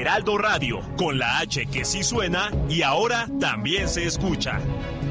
Heraldo Radio, con la H que sí suena y ahora también se escucha.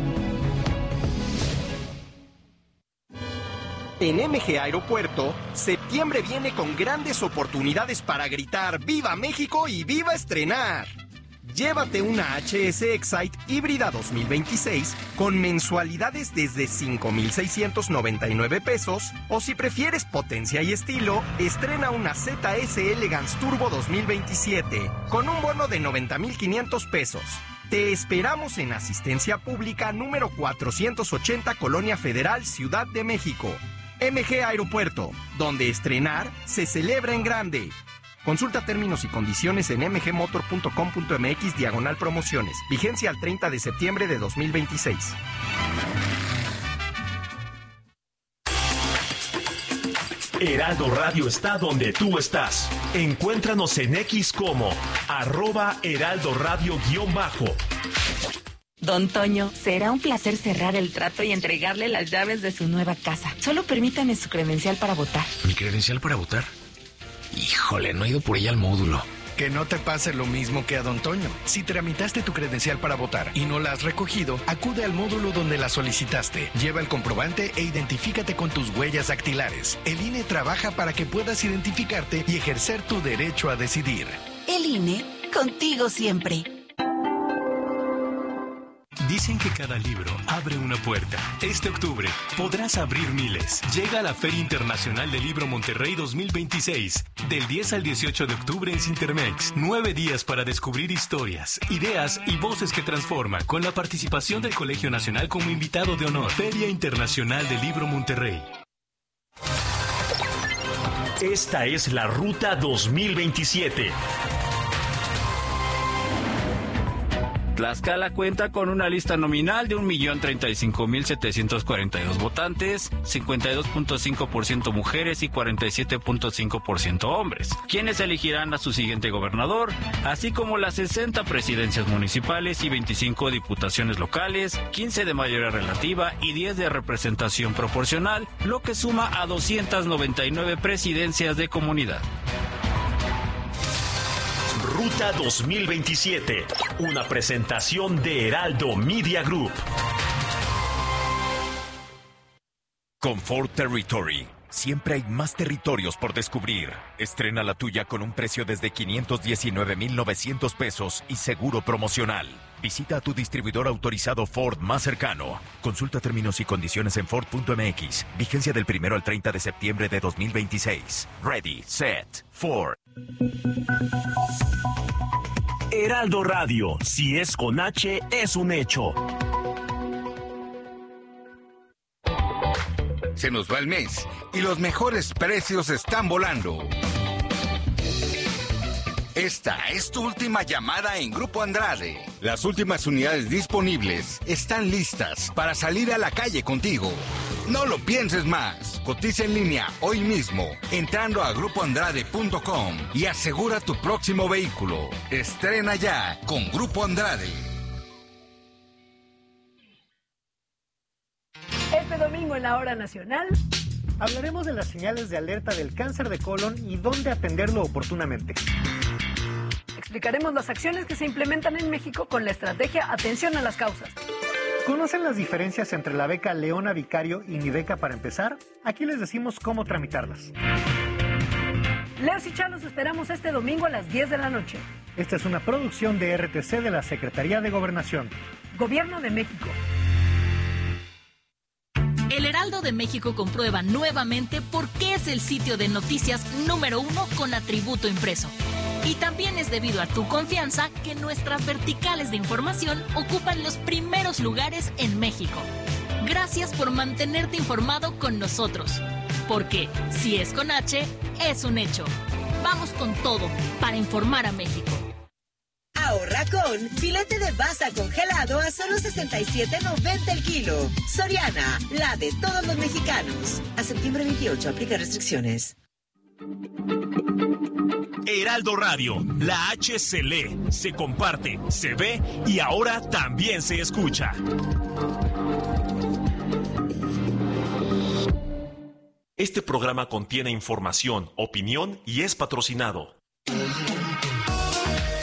En MG Aeropuerto, septiembre viene con grandes oportunidades para gritar ¡Viva México y viva estrenar! Llévate una HS Excite híbrida 2026 con mensualidades desde 5,699 pesos, o si prefieres potencia y estilo, estrena una ZS Elegance Turbo 2027 con un bono de 90,500 pesos. Te esperamos en Asistencia Pública número 480, Colonia Federal, Ciudad de México. MG Aeropuerto, donde estrenar se celebra en grande. Consulta términos y condiciones en mgmotor.com.mx/promociones. Vigencia al 30 de septiembre de 2026. Heraldo Radio está donde tú estás. Encuéntranos en X como @Heraldo Radio_. Don Toño, será un placer cerrar el trato y entregarle las llaves de su nueva casa. Solo permítame su credencial para votar. ¿Mi credencial para votar? Híjole, no he ido por ella al módulo. Que no te pase lo mismo que a Don Toño. Si tramitaste tu credencial para votar y no la has recogido, acude al módulo donde la solicitaste. Lleva el comprobante e identifícate con tus huellas dactilares. El INE trabaja para que puedas identificarte y ejercer tu derecho a decidir. El INE, contigo siempre. Dicen que cada libro abre una puerta. Este octubre podrás abrir miles. Llega a la Feria Internacional del Libro Monterrey 2026. Del 10 al 18 de octubre en Cintermex. 9 días para descubrir historias, ideas y voces que transforman. Con la participación del Colegio Nacional como invitado de honor. Feria Internacional del Libro Monterrey. Esta es la Ruta 2027. Tlaxcala cuenta con una lista nominal de 1,035,742 votantes, 52.5% mujeres y 47.5% hombres, quienes elegirán a su siguiente gobernador, así como las 60 presidencias municipales y 25 diputaciones locales, 15 de mayoría relativa y 10 de representación proporcional, lo que suma a 299 presidencias de comunidad. Ruta 2027, una presentación de Heraldo Media Group. Confort Territory. Siempre hay más territorios por descubrir. Estrena la tuya con un precio desde 519,900 pesos y seguro promocional. Visita a tu distribuidor autorizado Ford más cercano. Consulta términos y condiciones en Ford.mx. Vigencia del 1 al 30 de septiembre de 2026. Ready, set, Ford. Heraldo Radio, si es con H, es un hecho. Se nos va el mes y los mejores precios están volando. Esta es tu última llamada en Grupo Andrade. Las últimas unidades disponibles están listas para salir a la calle contigo. No lo pienses más. Cotiza en línea hoy mismo entrando a grupoandrade.com y asegura tu próximo vehículo. Estrena ya con Grupo Andrade. Este domingo en la Hora Nacional hablaremos de las señales de alerta del cáncer de colon y dónde atenderlo oportunamente. Explicaremos las acciones que se implementan en México con la estrategia Atención a las Causas. ¿Conocen las diferencias entre la beca Leona Vicario y Mi Beca para Empezar? Aquí les decimos cómo tramitarlas. Leos y Chá los esperamos este domingo a las 10 de la noche. Esta es una producción de RTC de la Secretaría de Gobernación. Gobierno de México. El Heraldo de México comprueba nuevamente por qué es el sitio de noticias número 1 con atributo impreso. Y también es debido a tu confianza que nuestras verticales de información ocupan los primeros lugares en México. Gracias por mantenerte informado con nosotros. Porque si es con H, es un hecho. Vamos con todo para informar a México. Ahorra con filete de basa congelado a solo $67.90 el kilo. Soriana, la de todos los mexicanos. A septiembre 28, aplica restricciones. Heraldo Radio, la H se lee, se comparte, se ve y ahora también se escucha. Este programa contiene información, opinión y es patrocinado.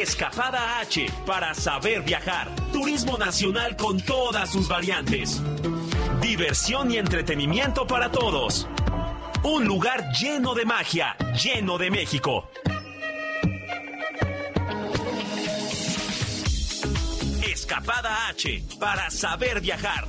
Escapada H para saber viajar. Turismo nacional con todas sus variantes. Diversión y entretenimiento para todos. Un lugar lleno de magia, lleno de México. Escapada H para saber viajar.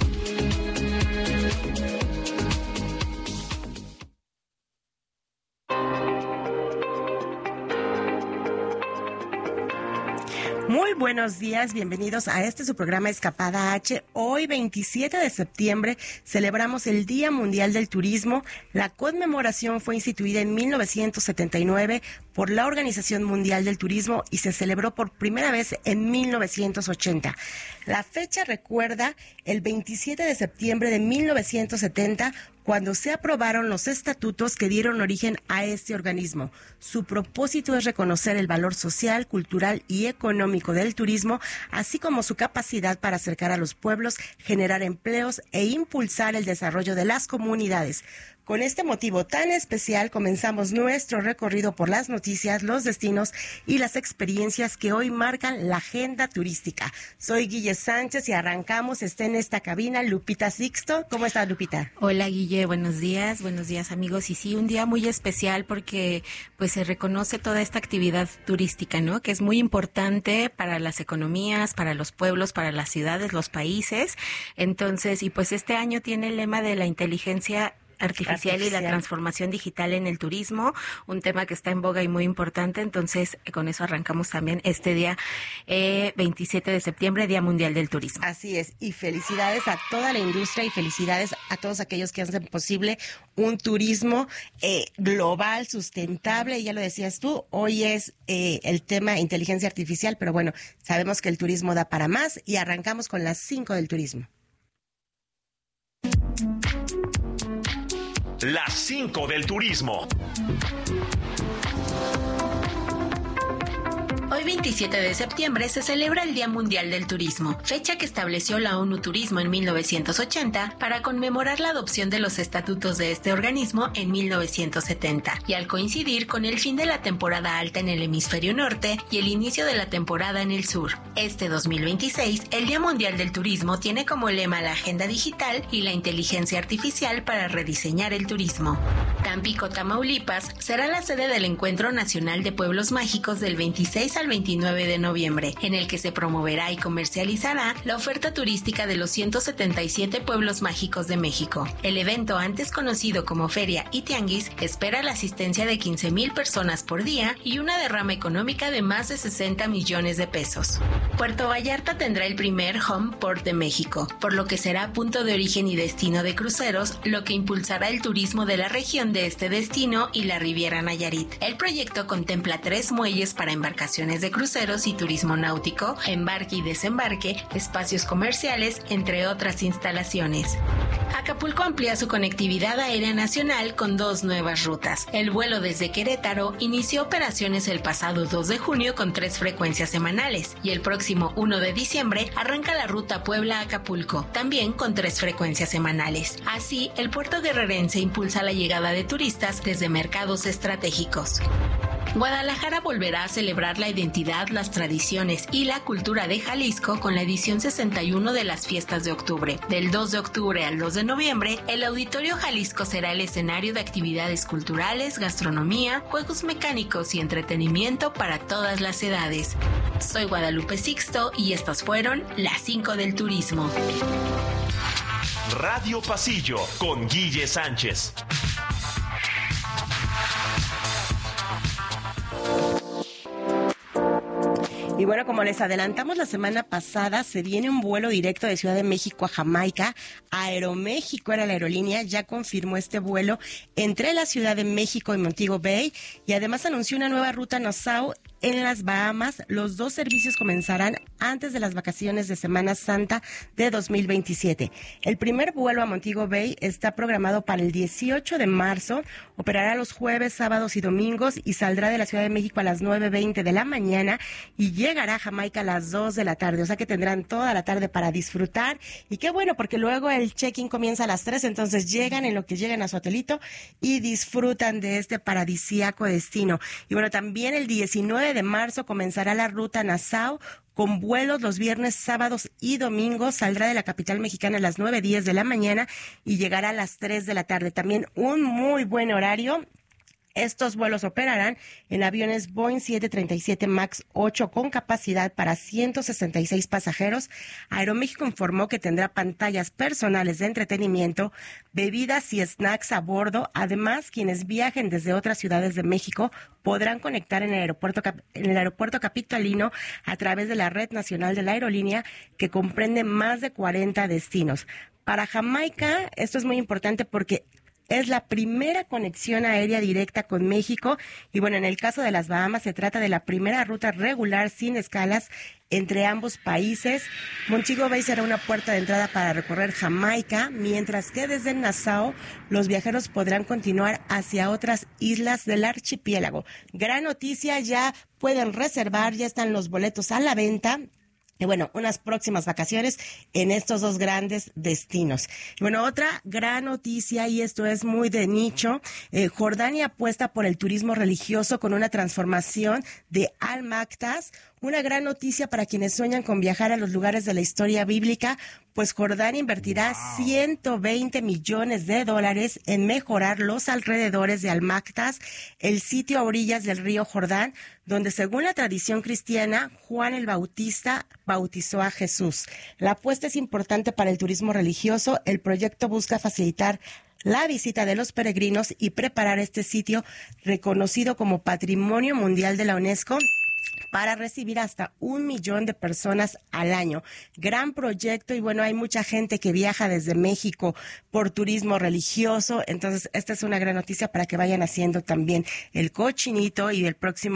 Muy buenos días, bienvenidos a su programa Escapada H. Hoy, 27 de septiembre, celebramos el Día Mundial del Turismo. La conmemoración fue instituida en 1979 por la Organización Mundial del Turismo y se celebró por primera vez en 1980. La fecha recuerda el 27 de septiembre de 1970, cuando se aprobaron los estatutos que dieron origen a este organismo. Su propósito es reconocer el valor social, cultural y económico del turismo, así como su capacidad para acercar a los pueblos, generar empleos e impulsar el desarrollo de las comunidades. Con este motivo tan especial, comenzamos nuestro recorrido por las noticias, los destinos y las experiencias que hoy marcan la agenda turística. Soy Guille Sánchez y arrancamos. Está en esta cabina Lupita Sixto. ¿Cómo estás, Lupita? Hola, Guille. Buenos días, amigos. Y sí, un día muy especial porque pues se reconoce toda esta actividad turística, ¿no? Que es muy importante para las economías, para los pueblos, para las ciudades, los países. Entonces, y pues este año tiene el lema de la inteligencia artificial y la transformación digital en el turismo, un tema que está en boga y muy importante. Entonces, con eso arrancamos también este día 27 de septiembre, Día Mundial del Turismo. Así es, y felicidades a toda la industria y felicidades a todos aquellos que hacen posible un turismo global, sustentable. Y ya lo decías tú, hoy es el tema inteligencia artificial, pero bueno, sabemos que el turismo da para más y arrancamos con las 5 del turismo. Las 5 del turismo. Hoy 27 de septiembre se celebra el Día Mundial del Turismo, fecha que estableció la ONU Turismo en 1980 para conmemorar la adopción de los estatutos de este organismo en 1970 y al coincidir con el fin de la temporada alta en el hemisferio norte y el inicio de la temporada en el sur. Este 2026, el Día Mundial del Turismo tiene como lema la agenda digital y la inteligencia artificial para rediseñar el turismo. Tampico, Tamaulipas, será la sede del Encuentro Nacional de Pueblos Mágicos del 26 al 29 de noviembre, en el que se promoverá y comercializará la oferta turística de los 177 pueblos mágicos de México. El evento, antes conocido como Feria y Tianguis, espera la asistencia de 15,000 personas por día y una derrama económica de más de 60 millones de pesos. Puerto Vallarta tendrá el primer home port de México, por lo que será punto de origen y destino de cruceros, lo que impulsará el turismo de la región de este destino y la Riviera Nayarit. El proyecto contempla 3 muelles para embarcaciones de cruceros y turismo náutico, embarque y desembarque, espacios comerciales, entre otras instalaciones. Acapulco amplía su conectividad aérea nacional con 2 nuevas rutas. El vuelo desde Querétaro inició operaciones el pasado 2 de junio con 3 frecuencias semanales y el próximo 1 de diciembre arranca la ruta Puebla-Acapulco, también con 3 frecuencias semanales. Así, el puerto guerrerense impulsa la llegada de turistas desde mercados estratégicos. Guadalajara volverá a celebrar la identidad, las tradiciones y la cultura de Jalisco con la edición 61 de las Fiestas de Octubre. Del 2 de octubre al 2 de noviembre, el Auditorio Jalisco será el escenario de actividades culturales, gastronomía, juegos mecánicos y entretenimiento para todas las edades. Soy Guadalupe Sixto y estas fueron las 5 del turismo. Radio Pasillo con Guille Sánchez. Y bueno, como les adelantamos la semana pasada, se viene un vuelo directo de Ciudad de México a Jamaica. Aeroméxico era la aerolínea, ya confirmó este vuelo entre la Ciudad de México y Montego Bay y además anunció una nueva ruta a Nassau en las Bahamas. Los 2 servicios comenzarán antes de las vacaciones de Semana Santa de 2027. El primer vuelo a Montego Bay está programado para el 18 de marzo, operará los jueves, sábados y domingos y saldrá de la Ciudad de México a las 9:20 de la mañana y llegará a Jamaica a las 2 de la tarde, o sea que tendrán toda la tarde para disfrutar. Y qué bueno, porque luego el check-in comienza a las 3, entonces llegan en lo que llegan a su hotelito y disfrutan de este paradisíaco destino. Y bueno, también el 19 9 de marzo comenzará la ruta Nassau, con vuelos los viernes, sábados y domingos. Saldrá de la capital mexicana a las 9:10 de la mañana y llegará a las 3 de la tarde. También un muy buen horario. Estos vuelos operarán en aviones Boeing 737 MAX 8 con capacidad para 166 pasajeros. Aeroméxico informó que tendrá pantallas personales de entretenimiento, bebidas y snacks a bordo. Además, quienes viajen desde otras ciudades de México podrán conectar en el aeropuerto capitalino a través de la red nacional de la aerolínea, que comprende más de 40 destinos. Para Jamaica, esto es muy importante porque es la primera conexión aérea directa con México y bueno, en el caso de las Bahamas se trata de la primera ruta regular sin escalas entre ambos países. Montego Bay será una puerta de entrada para recorrer Jamaica, mientras que desde Nassau los viajeros podrán continuar hacia otras islas del archipiélago. Gran noticia, ya pueden reservar, ya están los boletos a la venta. Y bueno, unas próximas vacaciones en estos dos grandes destinos. Y bueno, otra gran noticia, y esto es muy de nicho, Jordania apuesta por el turismo religioso con una transformación de Al-Maktas. Una gran noticia para quienes sueñan con viajar a los lugares de la historia bíblica, pues Jordania invertirá $120 millones en mejorar los alrededores de Al-Maktas, el sitio a orillas del río Jordán, donde según la tradición cristiana, Juan el Bautista bautizó a Jesús. La apuesta es importante para el turismo religioso. El proyecto busca facilitar la visita de los peregrinos y preparar este sitio reconocido como Patrimonio Mundial de la UNESCO para recibir hasta 1 millón de personas al año. Gran proyecto y bueno, hay mucha gente que viaja desde México por turismo religioso, entonces esta es una gran noticia para que vayan haciendo también el cochinito y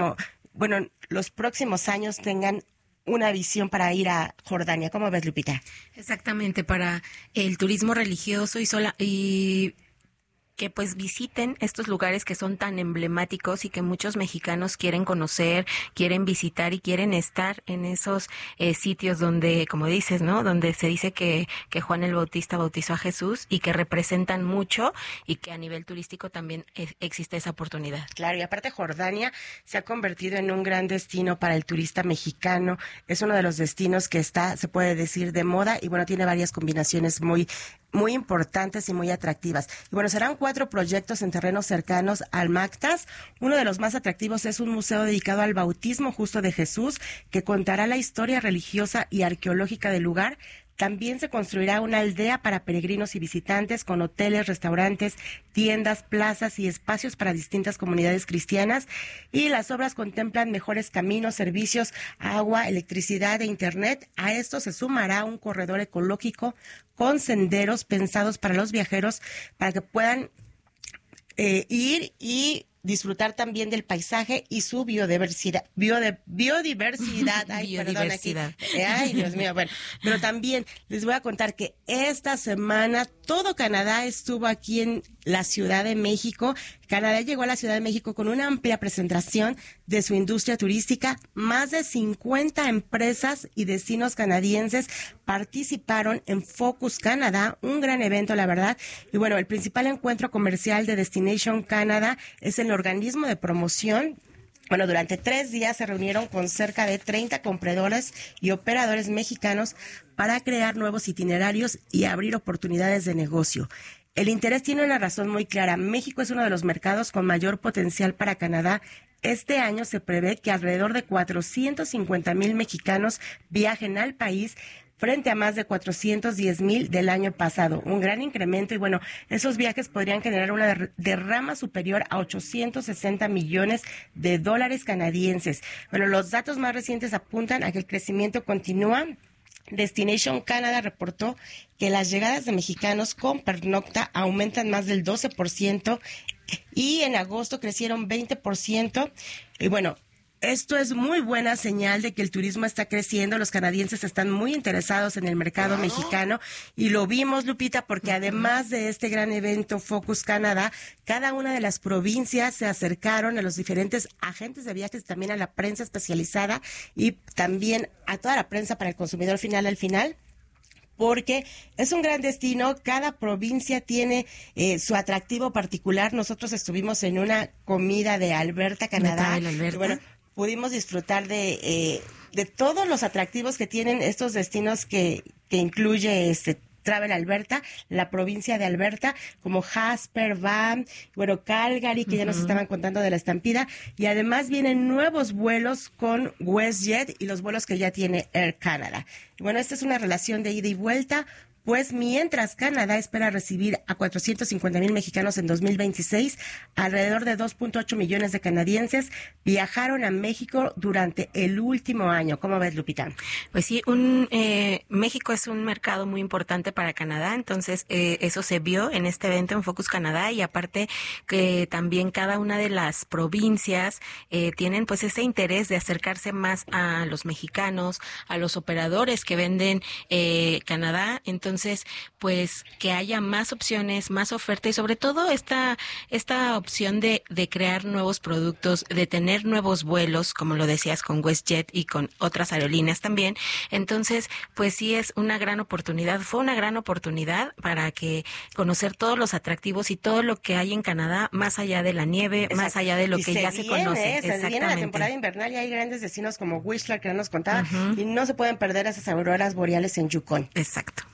los próximos años tengan una visión para ir a Jordania. ¿Cómo ves, Lupita? Exactamente, para el turismo religioso y que pues visiten estos lugares que son tan emblemáticos y que muchos mexicanos quieren conocer, quieren visitar y quieren estar en esos sitios donde, como dices, ¿no? Donde se dice que Juan el Bautista bautizó a Jesús y que representan mucho y que a nivel turístico también existe esa oportunidad. Claro, y aparte Jordania se ha convertido en un gran destino para el turista mexicano. Es uno de los destinos que está, se puede decir, de moda y bueno, tiene varias combinaciones muy importantes y muy atractivas. Y bueno, serán 4 proyectos en terrenos cercanos al Maktas. Uno de los más atractivos es un museo dedicado al bautismo justo de Jesús, que contará la historia religiosa y arqueológica del lugar. También se construirá una aldea para peregrinos y visitantes con hoteles, restaurantes, tiendas, plazas y espacios para distintas comunidades cristianas. Y las obras contemplan mejores caminos, servicios, agua, electricidad e internet. A esto se sumará un corredor ecológico con senderos pensados para los viajeros para que puedan ir y disfrutar también del paisaje y su biodiversidad. Ay, perdón, aquí. Ay, Dios mío. Bueno, pero también les voy a contar que esta semana todo Canadá estuvo aquí en la Ciudad de México. Canadá llegó a la Ciudad de México con una amplia presentación de su industria turística. Más de 50 empresas y destinos canadienses participaron en Focus Canadá, un gran evento, la verdad. Y bueno, el principal encuentro comercial de Destination Canada es el organismo de promoción. Bueno, durante 3 días se reunieron con cerca de 30 compradores y operadores mexicanos para crear nuevos itinerarios y abrir oportunidades de negocio. El interés tiene una razón muy clara. México es uno de los mercados con mayor potencial para Canadá. Este año se prevé que alrededor de 450,000 mexicanos viajen al país, frente a más de 410,000 del año pasado. Un gran incremento y bueno, esos viajes podrían generar una derrama superior a $860 millones canadienses. Bueno, los datos más recientes apuntan a que el crecimiento continúa. Destination Canada reportó que las llegadas de mexicanos con pernocta aumentan más del 12% y en agosto crecieron 20%. Y bueno, esto es muy buena señal de que el turismo está creciendo. Los canadienses están muy interesados en el mercado mexicano y lo vimos, Lupita, porque además de este gran evento Focus Canadá, cada una de las provincias se acercaron a los diferentes agentes de viajes, también a la prensa especializada y también a toda la prensa para el consumidor final al final. Porque es un gran destino, cada provincia tiene su atractivo particular. Nosotros estuvimos en una comida de Alberta, Canadá. Alberta. Y bueno, pudimos disfrutar de todos los atractivos que tienen estos destinos que incluye Travel Alberta, la provincia de Alberta, como Jasper, Banff, bueno, Calgary, que ya nos estaban contando de la estampida, y además vienen nuevos vuelos con WestJet y los vuelos que ya tiene Air Canada. Bueno, esta es una relación de ida y vuelta. Pues mientras Canadá espera recibir a 450,000 mexicanos en 2026, alrededor de 2.8 millones de canadienses viajaron a México durante el último año. ¿Cómo ves, Lupita? Pues sí, México es un mercado muy importante para Canadá, entonces eso se vio en este evento en Focus Canadá, y aparte que también cada una de las provincias tienen pues ese interés de acercarse más a los mexicanos, a los operadores que venden Canadá. Entonces, pues que haya más opciones, más oferta, y sobre todo esta opción de crear nuevos productos, de tener nuevos vuelos, como lo decías, con WestJet y con otras aerolíneas también. Entonces, pues sí es una gran oportunidad, fue una gran oportunidad para que conocer todos los atractivos y todo lo que hay en Canadá, más allá de la nieve, más allá de lo que ya se conoce. Se viene la temporada invernal y hay grandes destinos como Whistler, que nos contaba, y no se pueden perder esas auroras boreales en Yukon. Exacto.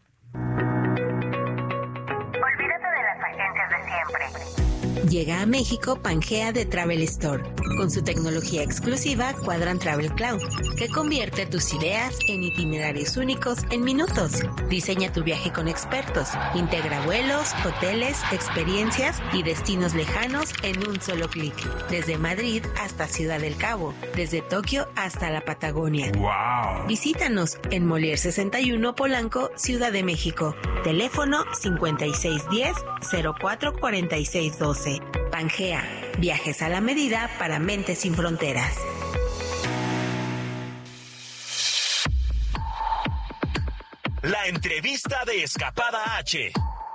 Olvídate de las agencias de siempre. Llega a México Pangea de Travel Store, con su tecnología exclusiva Quadrant Travel Cloud, que convierte tus ideas en itinerarios únicos en minutos. Diseña tu viaje con expertos, integra vuelos, hoteles, experiencias y destinos lejanos en un solo clic. Desde Madrid hasta Ciudad del Cabo, desde Tokio hasta la Patagonia. ¡Wow! Visítanos en Molière 61 Polanco, Ciudad de México. Teléfono 5610-044612. Pangea, viajes a la medida para mentes sin fronteras. La entrevista de Escapada H.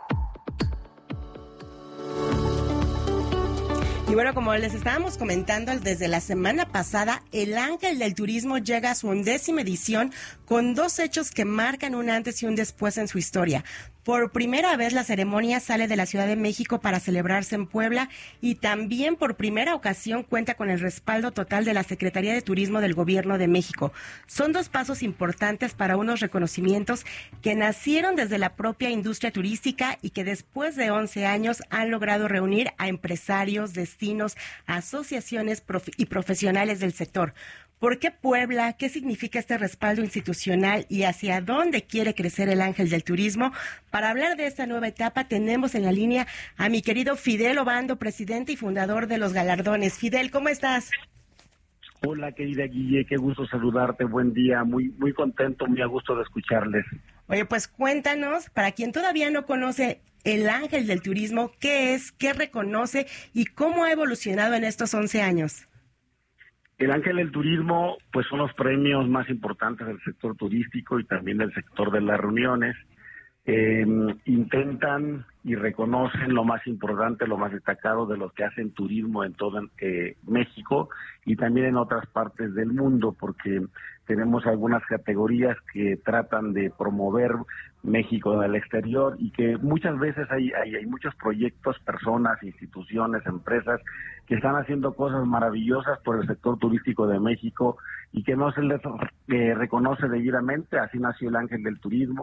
Y bueno, como les estábamos comentando desde la semana pasada, el Ángel del Turismo llega a su 11ª edición con 2 hechos que marcan un antes y un después en su historia. Por primera vez la ceremonia sale de la Ciudad de México para celebrarse en Puebla, y también por primera ocasión cuenta con el respaldo total de la Secretaría de Turismo del Gobierno de México. Son 2 pasos importantes para unos reconocimientos que nacieron desde la propia industria turística y que después de 11 años han logrado reunir a empresarios, destinos, asociaciones y profesionales del sector. ¿Por qué Puebla? ¿Qué significa este respaldo institucional y hacia dónde quiere crecer el Ángel del Turismo? Para hablar de esta nueva etapa tenemos en la línea a mi querido Fidel Obando, presidente y fundador de los galardones. Fidel, ¿cómo estás? Hola, querida Guille, qué gusto saludarte, buen día, muy contento, muy a gusto de escucharles. Oye, pues cuéntanos, para quien todavía no conoce el Ángel del Turismo, ¿qué es, qué reconoce y cómo ha evolucionado en estos 11 años? El Ángel del Turismo, pues son los premios más importantes del sector turístico y también del sector de las reuniones. Intentan y reconocen lo más importante, lo más destacado de los que hacen turismo en todo México y también en otras partes del mundo, porque tenemos algunas categorías que tratan de promover México en el exterior y que muchas veces hay muchos proyectos, personas, instituciones, empresas que están haciendo cosas maravillosas por el sector turístico de México y que no se les reconoce debidamente. Así nació el Ángel del Turismo.